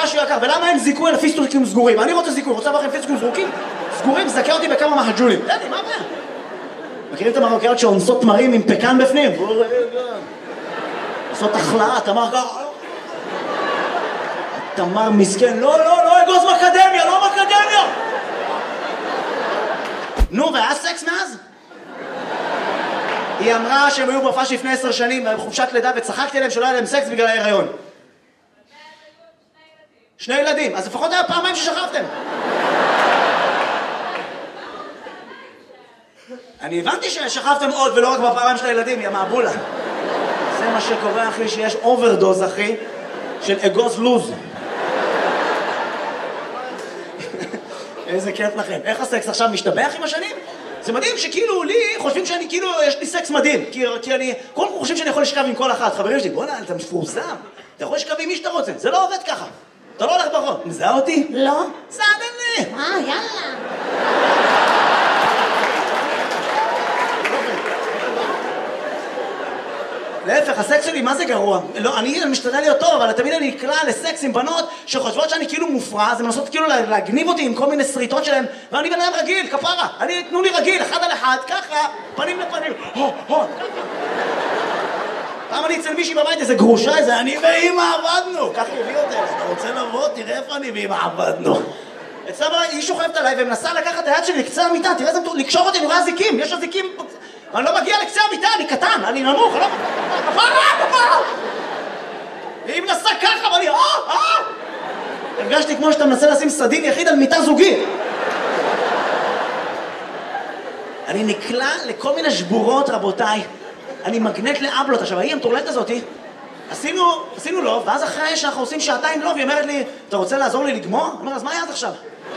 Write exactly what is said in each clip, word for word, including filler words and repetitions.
משהו יקר, ולמה אין זיכוי על פיסטוקים סגורים? אני רוצה זיכוי, רוצה לכם פיסטוקים סגורים? סגורים, זכה אותי בכמה מהג'ולים. תדעי, מה הבעיה? מכירים את המרוקאיות שאונסות תמרים עם פקן בפנים? עושות החלאה, תמר גר... תמר מסכן, לא, לא, לא אגוז מקדמיה, לא מקדמיה! נו, והיה סקס מאז? היא אמרה שהם היו בהופעה לפני עשר שנים, בחופשת לידה, וצחקתי עליהם שלא היה להם סקס בגלל ההיריון. שני ילדים, אז לפחות היה פעמיים ששכבתם. אני הבנתי ששכבתם עוד ולא רק בפעמיים של הילדים, יא מעבולה. זה מה שקורה, אחי, שיש אוברדוז, אחי, של אגוז לוז. איזה כיף לכם. איך הסקס עכשיו משתבח עם השנים? זה מדהים שכאילו לי חושבים שאני כאילו, יש לי סקס מדהים. כי, כי אני, כל כך חושבים שאני יכול לשכב עם כל אחת. חברים שלי, בוא נע, אתה מפורסם. אתה יכול לשכב עם מי שאתה רוצה. זה לא עובד ככה. אתה לא הולך ברחוב. מזהה אותי? לא. סעדן לי. אה, יאללה. להפך, הסקס שלי, מה זה גרוע? לא, אני משתדל להיות טוב, אבל תמיד אני נקלע לסקס עם בנות שחושבות שאני כאילו מופרע, אז הן מנסות כאילו להגניב אותי עם כל מיני סריטות שלהם, ואני בן אדם רגיל, כפרה. אני, תנו לי רגיל, אחד על אחד, ככה, פנים לפנים, הו, הו, ככה. פעם אני אצל מישהי בבית, איזה גרושה, איזה אני ואמא עבדנו. ככה הביא אותה, אתה רוצה לבוא, תראה איפה אני ואמא עבדנו. אצלה בבית, היא שוכבת עליי ומנסה לקחת את היד שלי לקצה המיטה, תראה איזה לקשור אותי, אני רואה זיקים, יש זיקים. אני לא מגיע לקצה המיטה, אני קטן, אני נמוך, אני לא... כפרה, כפרה! והיא מנסה ככה, ואני... אה, אה! הרגשתי כמו שאתה מנסה לשים סדין יחיד על מיטה זוגית. אני נקלע לכל מיני שבורות, רבותיי. אני מגנט לאבלות. עכשיו, ההיא המטורללת הזאתי, עשינו, עשינו לוב, ואז אחרי שאנחנו עושים שעתיים לוב, היא אומרת לי, אתה רוצה לעזור לי לגמור? אני אומר, אז מה היה עד עכשיו?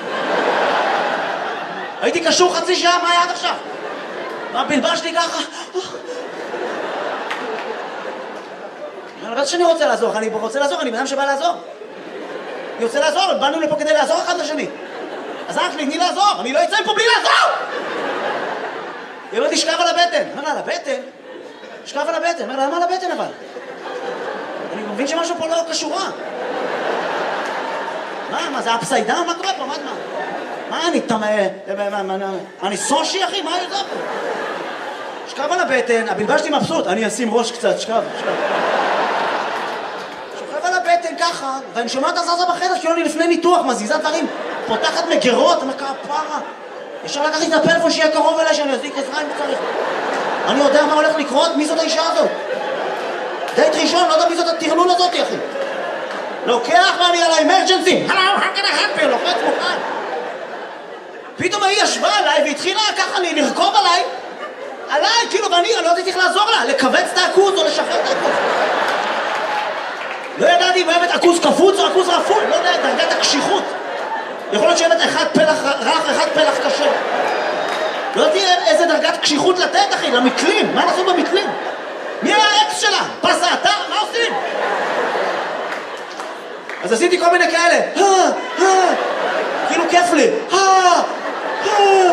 הייתי קשור חצי שעה, מה היה עד עכשיו? הבלבש לי ככה. אני לא שאני רוצה לעזור, אני רוצה לעזור, אני בן אדם שבא לעזור. אני רוצה לעזור, באנו לפה כדי לעזור אחד לשני. אז אח לי, תני לעזור, אני לא אצא מפה בלי לעזור! היא אומרת לי, שכב על הבטן. אני אומר לה, על הבטן? שכב על הבטן. אני אומר לה, למה על הבטן אבל? אני מבין שמשהו פה לא קשורה. מה, מה, זה אפסיידן? מה קורה פה? מה, מה? מה, אני תמה... אני סושי, אחי? מה יותר פה? שכב על הבטן, הבלבש לי מבסוט, אני אשים ראש קצת, שכב, שכב. שוכב על הבטן ככה, ואני שומע את הזזה בחדר, כאילו אני לפני ניתוח, מזיזה דברים, פותחת מגרות, אני אומר, כפרה. אפשר לקחת את הפלאפון שיהיה קרוב אליי, שאני אזיק עזרה אם צריך. אני יודע מה הולך לקרות, מי זאת האישה הזאת? דייט ראשון, לא יודע מי זאת הטרלול הזאת, אחי. לוקח ואני על האמרג'נסי, הלו, how can I help you? לוחץ מוכן. פתאום היא ישבה עליי והתחילה ככה לי לרכוב עליי, עליי, כאילו, ואני לא יודעת איך לעזור לה, לכווץ את העכוז או לשחרר את העכוז. לא ידעתי אם אוהבת עכוז קפוץ או עכוז רפוי, לא יודע, דרגת הקשיחות. יכול להיות שאוהבת אחד פלח רך, אחד פלח קשה. לא יודעתי איזה דרגת קשיחות לתת, אחי, למקלים, מה נעשו במקלים? מי היה האקס שלה? פס האתר? מה עושים? אז עשיתי כל מיני כאלה, אה, אה, כאילו כיף לי, אה, אה.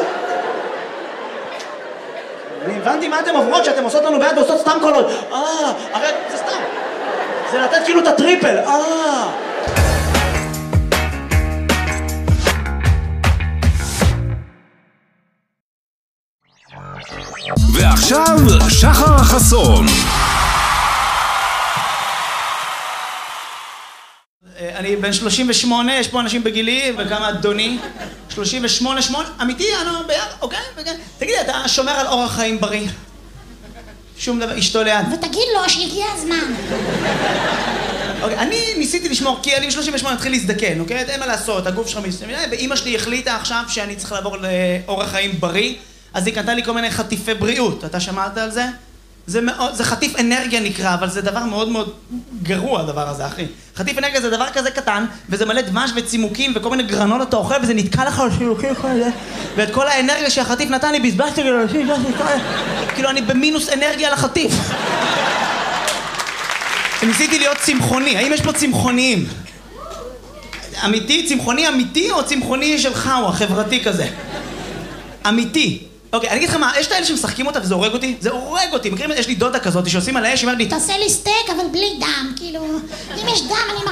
אני הבנתי מה אתם עוברות שאתם עושות לנו ביד ועושות סתם קולות. אה, הרי זה סתם. זה לתת כאילו את הטריפל. אה. ועכשיו שחר חסון. אני בן שלושים ושמונה, יש פה אנשים בגילי וכמה אדוני. שלושים ושמונה, שמונה, אמיתי, אני ביחד, אוקיי? תגידי, אתה שומר על אורח חיים בריא? שום דבר, אשתו ליד. ותגיד לו שהגיע הזמן. אוקיי, אני ניסיתי לשמור, כי אני שלושים ושמונה התחיל להזדקן, אוקיי? אין מה לעשות, הגוף שלך מסתכל, ואמא שלי החליטה עכשיו שאני צריך לעבור לאורח חיים בריא, אז היא קנתה לי כל מיני חטיפי בריאות. אתה שמעת על זה? זה מאוד, זה חטיף אנרגיה נקרא, אבל זה דבר מאוד מאוד גרוע הדבר הזה, אחי. חטיף אנרגיה זה דבר כזה קטן, וזה מלא דבש וצימוקים וכל מיני גרנות אתה אוכל, וזה נתקע לך על שילוקים כל זה, ואת כל האנרגיה שהחטיף נתן לי בזבזתי כאילו, כאילו אני במינוס אנרגיה על החטיף. ניסיתי להיות צמחוני, האם יש פה צמחוניים? אמיתי? צמחוני אמיתי או צמחוני שלך או החברתי כזה? אמיתי. אוקיי, אני אגיד לך מה, יש את האלה שמשחקים אותה וזה הורג אותי? זה הורג אותי, מכירים? יש לי דודה כזאת שעושים על האש, היא אומרת לי... תעשה לי סטייק אבל בלי דם, כאילו... אם יש דם אני...